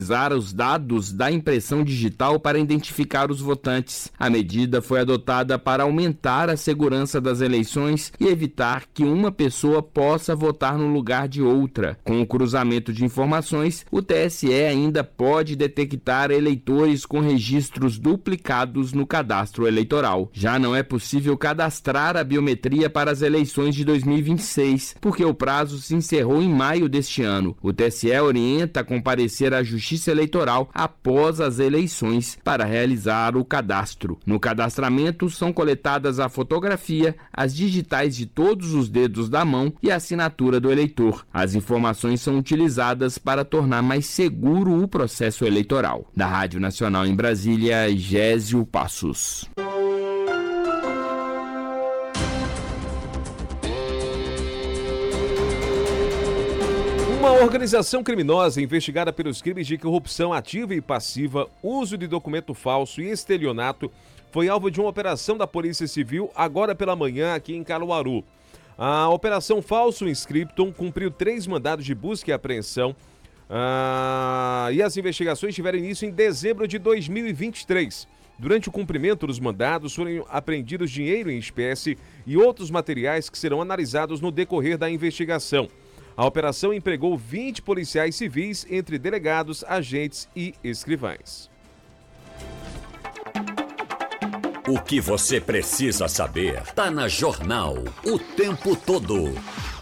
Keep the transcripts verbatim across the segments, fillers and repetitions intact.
usar os dados da impressão digital para identificar os votantes. A medida foi adotada para aumentar a segurança das eleições e evitar que uma pessoa possa votar no lugar de outra. Com o cruzamento de informações, o T S E ainda pode detectar eleitores com registros duplicados no cadastro eleitoral. Já não é possível cadastrar a biometria para as eleições de dois mil e vinte e seis, porque o prazo se encerrou em maio deste ano. O T S E orienta a comparecer à Justiça Eleitoral após as eleições para realizar o cadastro. No cadastramento são coletadas a fotografia, as digitais de todos os dedos da mão e a assinatura do eleitor. As informações são utilizadas para tornar mais seguro o processo eleitoral. Da Rádio Nacional em Brasília, Gésio Passos. Uma organização criminosa investigada pelos crimes de corrupção ativa e passiva, uso de documento falso e estelionato foi alvo de uma operação da Polícia Civil agora pela manhã aqui em Caruaru. A Operação Falso Inscriptum cumpriu três mandados de busca e apreensão ah, e as investigações tiveram início em dezembro de dois mil e vinte e três. Durante o cumprimento dos mandados foram apreendidos dinheiro em espécie e outros materiais que serão analisados no decorrer da investigação. A operação empregou vinte policiais civis, entre delegados, agentes e escrivães. O que você precisa saber tá na Jornal o tempo todo.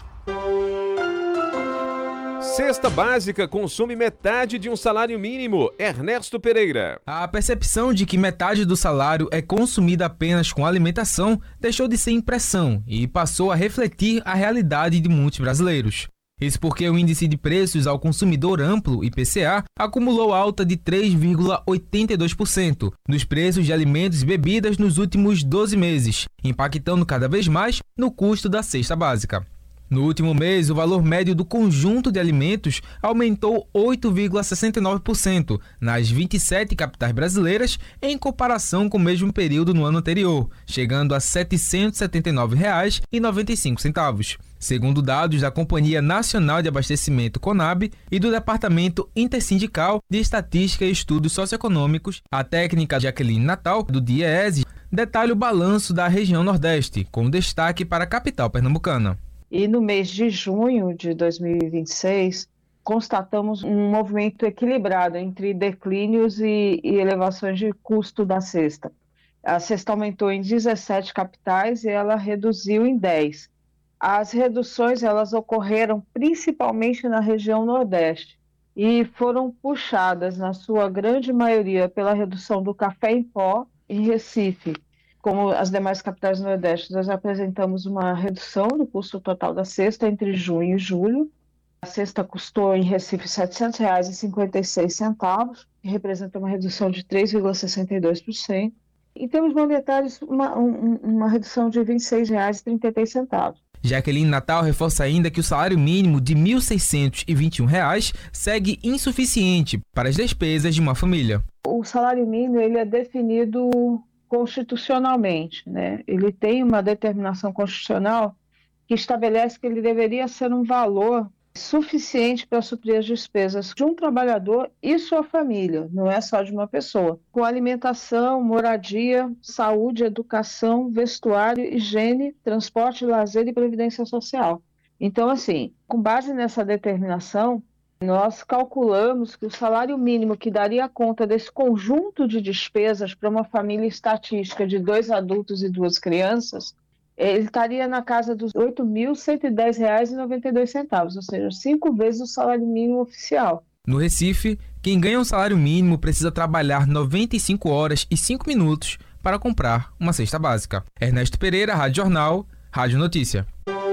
Cesta básica consome metade de um salário mínimo. Ernesto Pereira. A percepção de que metade do salário é consumida apenas com alimentação deixou de ser impressão e passou a refletir a realidade de muitos brasileiros. Isso porque o Índice de Preços ao Consumidor Amplo, I P C A, acumulou alta de três vírgula oitenta e dois por cento nos preços de alimentos e bebidas nos últimos doze meses, impactando cada vez mais no custo da cesta básica. No último mês, o valor médio do conjunto de alimentos aumentou oito vírgula sessenta e nove por cento nas vinte e sete capitais brasileiras em comparação com o mesmo período no ano anterior, chegando a setecentos e setenta e nove reais e noventa e cinco centavos. Segundo dados da Companhia Nacional de Abastecimento CONAB e do Departamento Intersindical de Estatística e Estudos Socioeconômicos, a técnica Jaqueline Natal, do DIEESE, detalha o balanço da região Nordeste, com destaque para a capital pernambucana. E no mês de junho de dois mil e vinte e seis, constatamos um movimento equilibrado entre declínios e, e elevações de custo da cesta. A cesta aumentou em dezessete capitais e ela reduziu em dez. As reduções elas ocorreram principalmente na região Nordeste e foram puxadas, na sua grande maioria, pela redução do café em pó em Recife. Como as demais capitais do Nordeste, nós apresentamos uma redução do custo total da cesta entre junho e julho. A cesta custou em Recife setecentos reais e cinquenta e seis centavos, que representa uma redução de três vírgula sessenta e dois por cento. Em termos monetários, uma, um, uma redução de vinte e seis reais e trinta e três centavos. Jaqueline Natal reforça ainda que o salário mínimo de mil seiscentos e vinte e um reais segue insuficiente para as despesas de uma família. O salário mínimo ele é definido constitucionalmente, né? Ele tem uma determinação constitucional que estabelece que ele deveria ser um valor suficiente para suprir as despesas de um trabalhador e sua família, não é só de uma pessoa, com alimentação, moradia, saúde, educação, vestuário, higiene, transporte, lazer e previdência social. Então, assim, com base nessa determinação, nós calculamos que o salário mínimo que daria conta desse conjunto de despesas para uma família estatística de dois adultos e duas crianças, ele estaria na casa dos oito mil cento e dez reais e noventa e dois centavos, ou seja, cinco vezes o salário mínimo oficial. No Recife, quem ganha um salário mínimo precisa trabalhar noventa e cinco horas e cinco minutos para comprar uma cesta básica. Ernesto Pereira, Rádio Jornal, Rádio Notícia.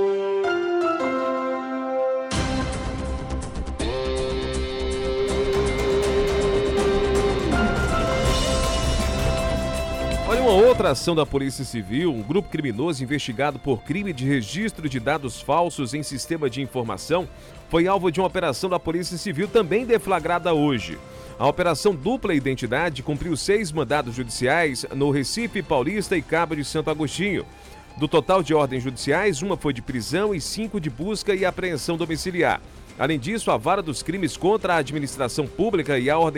Olha, uma outra ação da Polícia Civil, um grupo criminoso investigado por crime de registro de dados falsos em sistema de informação, foi alvo de uma operação da Polícia Civil também deflagrada hoje. A Operação Dupla Identidade cumpriu seis mandados judiciais no Recife, Paulista e Cabo de Santo Agostinho. Do total de ordens judiciais, uma foi de prisão e cinco de busca e apreensão domiciliar. Além disso, a Vara dos Crimes contra a Administração Pública e a Ordem